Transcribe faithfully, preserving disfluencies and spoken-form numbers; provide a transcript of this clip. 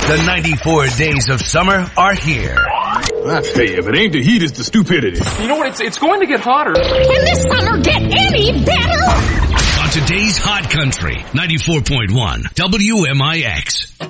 The ninety-four days of summer are here. I tell you, if it ain't the heat, it's the stupidity. You know what? It's it's going to get hotter. Can this summer get any better? On today's Hot Country, ninety-four point one W M I X.